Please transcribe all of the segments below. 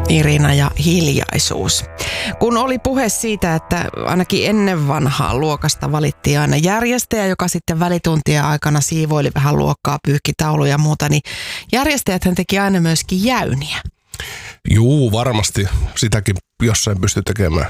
Irina ja hiljaisuus. Kun oli puhe siitä, että ainakin ennen vanhaa luokasta valittiin aina järjestäjä, joka sitten välituntien aikana siivoili vähän luokkaa, pyyhki tauluja ja muuta, niin järjestäjäthän teki aina myöskin jäyniä. Juu, varmasti sitäkin jossain pystyi tekemään.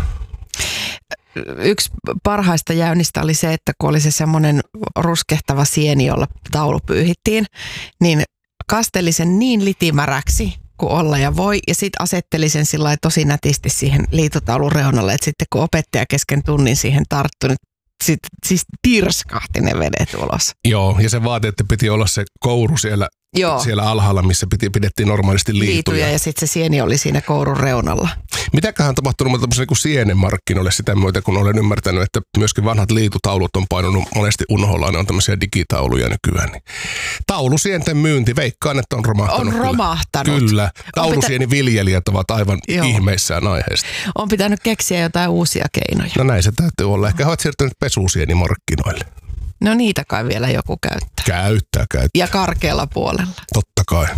Yksi parhaista jäynistä oli se, että kun oli se semmoinen ruskehtava sieni, jolla taulu pyyhittiin, niin kasteli sen niin litimäräksi kuin olla ja voi, ja sitten asetteli sen sillä lailla tosi nätisti siihen liitotaulun reunalle, että sitten kun opettaja kesken tunnin siihen tarttui, niin siis tirskahti ne vedet ulos. Joo, ja se vaati, että piti olla se kouru siellä alhaalla, missä pidettiin normaalisti liituja. Ja sitten se sieni oli siinä kourun reunalla. Mitäköhän on tapahtunut tämmöisen niin kuin sienemarkkinoille sitä myötä, kun olen ymmärtänyt, että myöskin vanhat liitutaulut on painunut monesti unholla, ne on tämmöisiä digitauluja nykyään. Niin taulusienten myynti, veikkaan, että on romahtanut. On romahtanut. Kyllä. Taulusieniviljelijät ovat aivan ihmeissään aiheesta. On pitänyt keksiä jotain uusia keinoja. No näin se täytyy olla. Ehkä olet siirtynyt pesusienimarkkinoille. No niitä kai vielä joku käyttää. Käyttää. Ja karkealla puolella. Totta kai.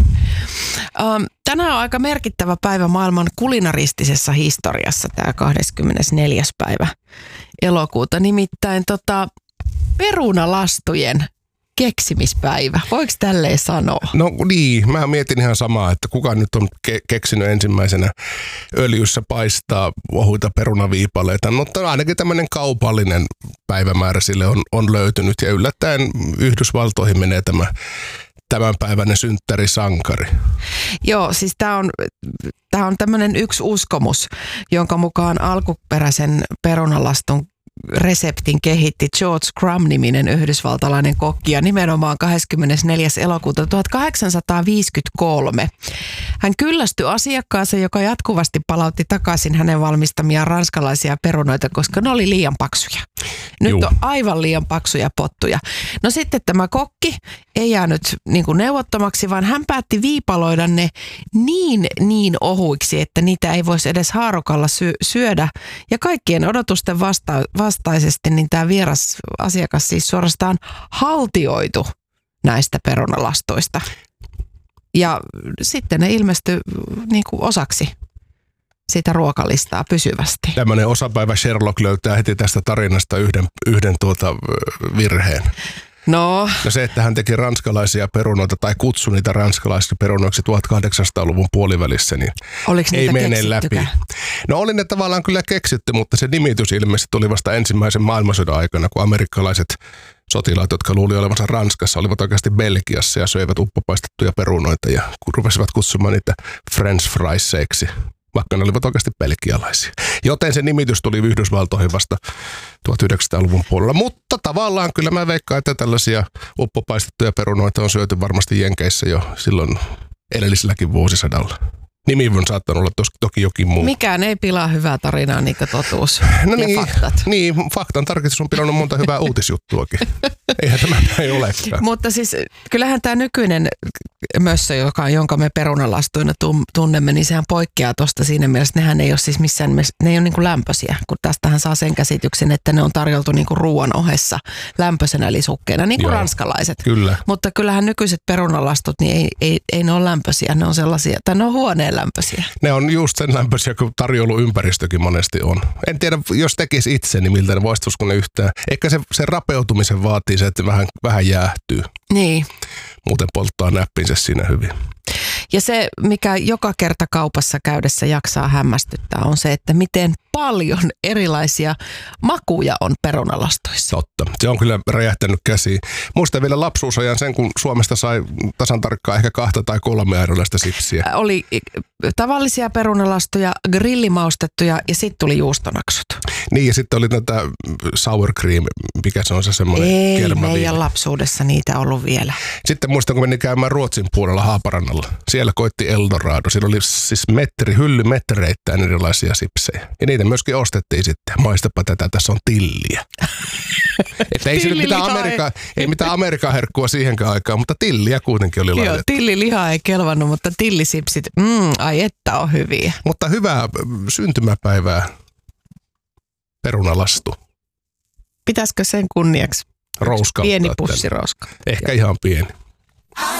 Tänään on aika merkittävä päivä maailman kulinaristisessa historiassa, tämä 24. päivä elokuuta. Nimittäin perunalastujen keksimispäivä. Voiko tälleen sanoa? No niin, mä mietin ihan samaa, että kuka nyt on keksinyt ensimmäisenä öljyssä paistaa ohuita perunaviipaleita, mutta ainakin tämmöinen kaupallinen päivämäärä sille on löytynyt ja yllättäen Yhdysvaltoihin menee tämänpäiväinen synttärisankari. Joo, siis tämä on tämmöinen yksi uskomus, jonka mukaan alkuperäisen perunalastun reseptin kehitti George Crumb-niminen yhdysvaltalainen kokki ja nimenomaan 24. elokuuta 1853. Hän kyllästyi asiakkaansa, joka jatkuvasti palautti takaisin hänen valmistamiaan ranskalaisia perunoita, koska ne oli liian paksuja. Nyt on aivan liian paksuja pottuja. No sitten tämä kokki ei jäänyt niin kuin neuvottomaksi, vaan hän päätti viipaloida ne niin ohuiksi, että niitä ei voisi edes haarukalla syödä. Ja kaikkien odotusten vastaisesti niin tämä vieras asiakas siis suorastaan haltioitu näistä perunalastoista. Ja sitten ne ilmestyi niin kuin osaksi sitä ruokalistaa pysyvästi. Tämmöinen osapäivä Sherlock löytää heti tästä tarinasta yhden virheen. No se, että hän teki ranskalaisia perunoita tai kutsui niitä ranskalaisiksi perunoiksi 1800-luvun puolivälissä, niin ei mene läpi. No oli ne tavallaan kyllä keksitty, mutta se nimitys ilmeisesti tuli vasta ensimmäisen maailmansodan aikana, kun amerikkalaiset sotilaat, jotka luuli olevansa Ranskassa, olivat oikeasti Belgiassa ja söivät uppopaistettuja perunoita ja rupesivat kutsumaan niitä French frieseiksi, vaikka ne olivat oikeasti belgialaisia. Joten se nimitys tuli Yhdysvaltoihin vasta 1900-luvun puolella. Mutta tavallaan kyllä mä veikkaan, että tällaisia uppopaistettuja perunoita on syöty varmasti Jenkeissä jo silloin edelliselläkin vuosisadalla. Nimi on saattanut olla toki jokin muu. Mikään ei pilaa hyvää tarinaa, niin kuin totuus ja faktat. Niin, faktan tarkistus on pilannut monta hyvää uutisjuttuakin. Eihän tämä ei olekaan. Mutta siis kyllähän tämä nykyinen mössö, jonka me perunalastuina tunnemme, niin sehän poikkeaa tuosta siinä mielessä. Nehän ei ole siis missään, ne ei ole niin kuin lämpöisiä, kun tästähän saa sen käsityksen, että ne on tarjoltu niin kuin ruoan ohessa lämpöisenä lisukkeena, niin kuin ranskalaiset. Kyllä. Mutta kyllähän nykyiset perunalastut, niin ei ne ole lämpöisiä, ne on sellaisia, tai ne on huoneen lämpöisiä. Ne on just sen lämpöisiä, kun tarjouluympäristökin monesti on. En tiedä, jos tekisi itse, niin miltä ne voisitusko ne yhtään. Ehkä se rapeutumisen vaatii se, että vähän jäähtyy. Niin. Muuten polttaa näppinsä siinä hyvin. Ja se, mikä joka kerta kaupassa käydessä jaksaa hämmästyttää, on se, että miten paljon erilaisia makuja on perunalastoissa. Totta. Se on kyllä räjähtänyt käsiin. Muistan vielä lapsuusajan sen, kun Suomesta sai tasan tarkkaan ehkä 2 tai 3 erilaista sipsiä. Oli tavallisia perunalastoja, grillimaustettuja ja sitten tuli juustonaksut. Niin ja sitten oli tätä sour cream, mikä se on se semmoinen kermaviini. Ei meidän lapsuudessa niitä ollut vielä. Sitten muistan, kun menin käymään Ruotsin puolella Haaparannalla. Siellä koitti Eldorado. Siinä oli siis hyllymetreittäin erilaisia sipsejä. Ja niitä myöskin ostettiin sitten. Maistapa tätä, tässä on tilliä. Että ei mitään Amerikan herkkua siihenkään aikaan, mutta tilliä kuitenkin oli laitettu. Joo, tilliliha ei kelvannut, mutta tillisipsit, ai että on hyviä. Mutta hyvää syntymäpäivää perunalastu. Pitäisikö sen kunniaksi rouskauttaa pieni pussirouska? Ehkä ihan pieni.